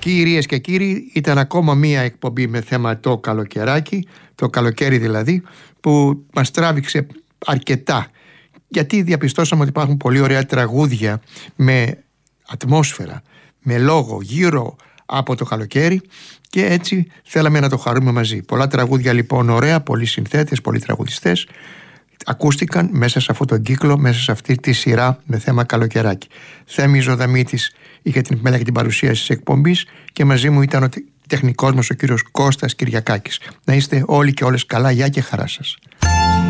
Κυρίες και κύριοι, ήταν ακόμα μία εκπομπή με θέμα το καλοκαιράκι, το καλοκαίρι δηλαδή, που μας τράβηξε αρκετά, γιατί διαπιστώσαμε ότι υπάρχουν πολύ ωραία τραγούδια με ατμόσφαιρα, με λόγο γύρω από το καλοκαίρι, και έτσι θέλαμε να το χαρούμε μαζί. Πολλά τραγούδια λοιπόν ωραία, πολλοί συνθέτες, πολλοί τραγουδιστές ακούστηκαν μέσα σε αυτόν τον κύκλο, μέσα σε αυτή τη σειρά με θέμα καλοκαιράκι. Θέμης Ζωδαμίτης είχε την επιμέλεια και την παρουσίαση της εκπομπής, και μαζί μου ήταν ο τεχνικός μας ο κύριος Κώστας Κυριακάκης. Να είστε όλοι και όλες καλά, γεια και χαρά σας.